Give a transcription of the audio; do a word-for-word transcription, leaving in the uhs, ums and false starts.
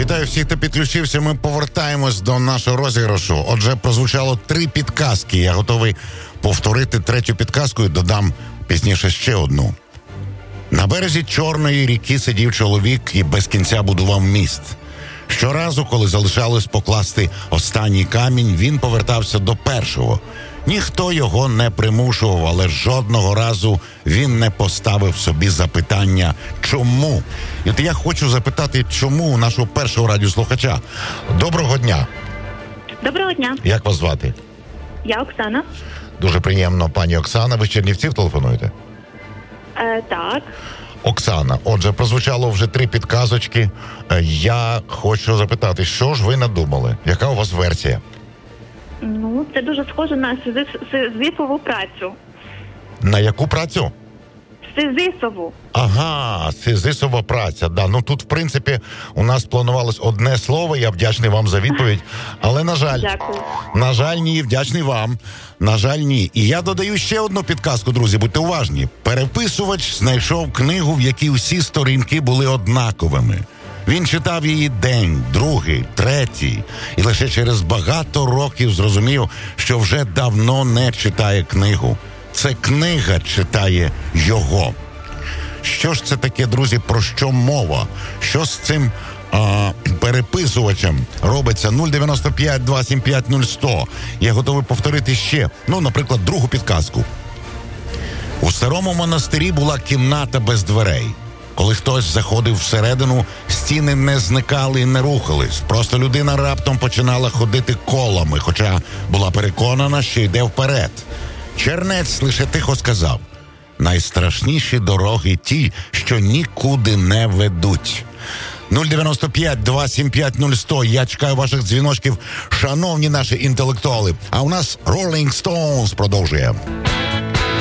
вітаю всіх, хто підключився. Ми повертаємось до нашого розіграшу. Отже, прозвучало три підказки. Я готовий повторити третю підказку і додам пізніше ще одну. На березі Чорної ріки сидів чоловік і без кінця будував міст. Щоразу, коли залишалось покласти останній камінь, він повертався до першого. Ніхто його не примушував, але жодного разу він не поставив собі запитання «Чому?». І от я хочу запитати, чому у нашого першого радіослухача. Доброго дня. Доброго дня. Як вас звати? Я Оксана. Дуже приємно, пані Оксана. Ви з Чернівців телефонуєте? Е, так. Оксана, отже, прозвучало вже три підказочки. Е, Я хочу запитати, що ж ви надумали? Яка у вас версія? Ну, це дуже схоже на сизиф- сизифову працю. На яку працю? Сизифову. Ага, сизифова праця. Да, ну тут, в принципі, у нас планувалось одне слово. Я вдячний вам за відповідь. Але, на жаль, Дякую. на жаль, ні, вдячний вам. На жаль, ні. І я додаю ще одну підказку, друзі, будьте уважні. Переписувач знайшов книгу, в якій всі сторінки були однаковими. Він читав її день, другий, третій. І лише через багато років зрозумів, що вже давно не читає книгу. Це книга читає його. Що ж це таке, друзі, про що мова? Що з цим а, переписувачем робиться? нуль дев'яносто п'ять два сім п'ять нуль сто. Я готовий повторити ще, ну, наприклад, другу підказку. У старому монастирі була кімната без дверей. Коли хтось заходив всередину, стіни не зникали і не рухались. Просто людина раптом починала ходити колами, хоча була переконана, що йде вперед. Чернець лише тихо сказав: найстрашніші дороги ті, що нікуди не ведуть. нуль дев'яносто п'ять два сім п'ять нуль сто. Я чекаю ваших дзвіночків, шановні наші інтелектуали. А у нас Rolling Stones продовжує.